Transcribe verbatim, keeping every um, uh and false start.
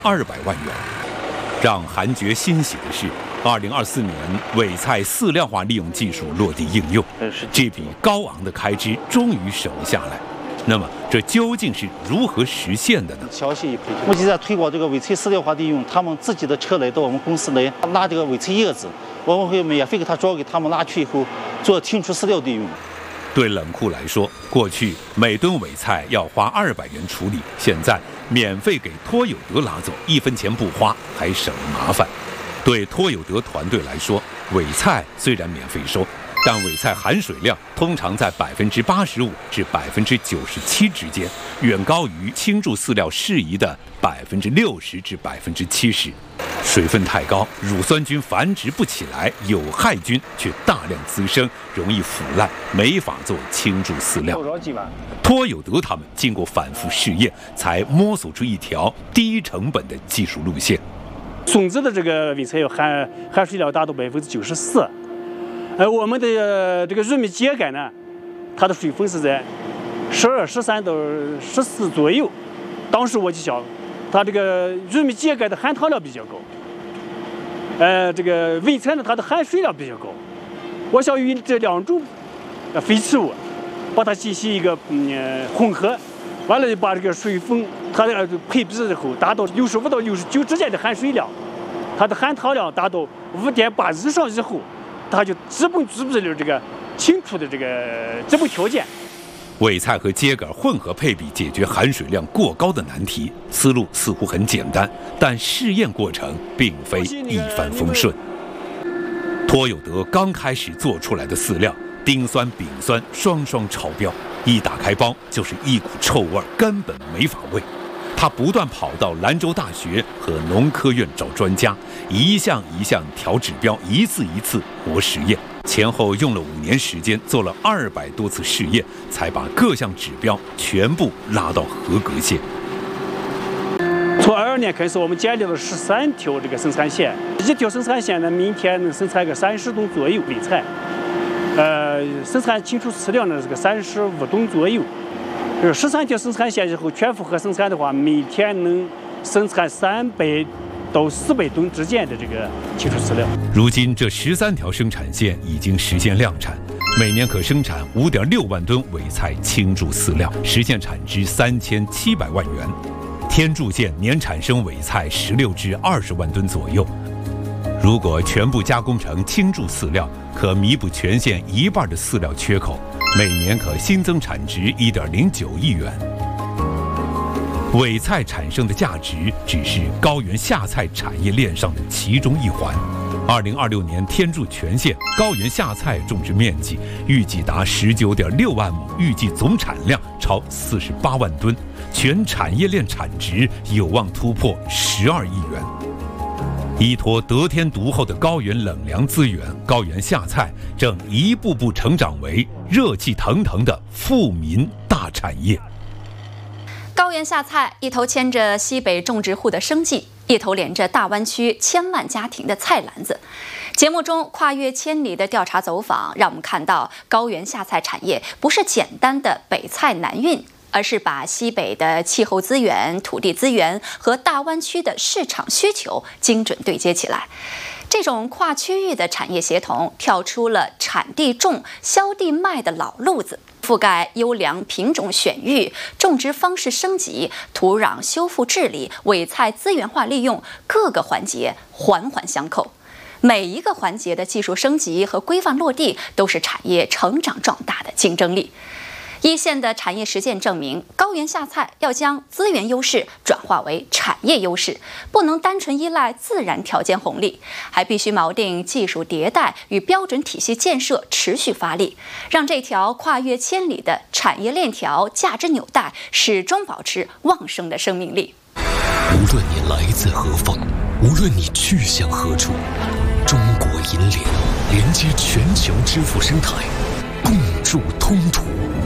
二百万元。让韩厥欣喜的是，二零二四年伪菜饲料化利用技术落地应用，这笔高昂的开支终于省了下来。那么，这究竟是如何实现的呢？ 消息目前在推广这个伪菜饲料化利用，他们自己的车来到我们公司来拉这个伪菜叶子，我们会免费给他装给他们拉去以后做清除饲料利用。 对冷库来说，过去每吨伪菜要花二百元处理，现在免费给托有德拉走，一分钱不花，还省了麻烦。对托有德团队来说，伪菜虽然免费收，但伪菜含水量通常在百分之八十五至百分之九十七之间，远高于倾注饲料适宜的百分之六十至百分之七十。水分太高，乳酸菌繁殖不起来，有害菌却大量滋生，容易腐烂，没法做倾注饲料。托有德他们经过反复试验，才摸索出一条低成本的技术路线。 种子的这个伪菜要含含水量达到百分之九十四，而我们的、呃、这个玉米秸秆呢，它的水分是在十二、十三到十四左右。当时我就想，它这个玉米秸秆的含糖量比较高，呃，这个伪菜呢，它的含水量比较高。我想用这两种废弃物，把它进行一个嗯混合。完了就把这个水分，它的配比之后达到六十五到六十九之间的含水量，它的含糖量达到五点八以上以后，它就基本具备了这个清除的这个基本条件。 伪菜和秸秆混合配比解决含水量过高的难题，思路似乎很简单，但试验过程并非一帆风顺。托有德刚开始做出来的饲料，丁酸、丙酸双双超标。一打开包就是一股臭味，根本没法喂。他不断跑到兰州大学和农科院找专家，一项一项调指标，一次一次磨实验，前后用了五年时间，做了二百多次试验，才把各项指标全部拉到合格线。 从二二年开始，我们建立了十三条这个生产线，一条生产线呢，明天能生产个三十吨左右伪菜。呃，生产清除饲料呢是个三十五吨左右，呃，十三条生产线以后全负荷生产的话，每天能生产三百到四百吨之间的这个清除饲料。 如今这十三条生产线已经实现量产，每年可生产五点六万吨伪菜倾注饲料，实现产值三千七百万元。天柱县年产生伪菜十六至二十万吨左右。如果全部加工成倾注饲料，可弥补全县一半的饲料缺口，每年可新增产值一点零九亿元。伪菜产生的价值只是高原下菜产业链上的其中一环。二零二六年，天柱全县高原下菜种植面积预计达十九点六万亩，预计总产量超四十八万吨，全产业链产值有望突破十二亿元。依托得天独厚的高原冷粮资源，高原下菜正一步步成长为热气腾腾的富民大产业。 高原下菜一头牵着西北种植户的生计，一头连着大湾区千万家庭的菜篮子。节目中跨越千里的调查走访，让我们看到高原下菜产业不是简单的北菜南运，而是把西北的气候资源、土地资源和大湾区的市场需求精准对接起来。这种跨区域的产业协同，跳出了产地种、销地卖的老路子，覆盖优良品种选育、种植方式升级、土壤修复治理、伪菜资源化利用，各个环节环环相扣。每一个环节的技术升级和规范落地，都是产业成长壮大的竞争力。一线的产业实践证明，高原下菜要将资源优势转化为产业优势，不能单纯依赖自然条件红利，还必须锚定技术迭代与标准体系建设持续发力，让这条跨越千里的产业链条价值纽带始终保持旺盛的生命力。 无论你来自何方，无论你去向何处，中国银联连接全球支付生态，共筑通途。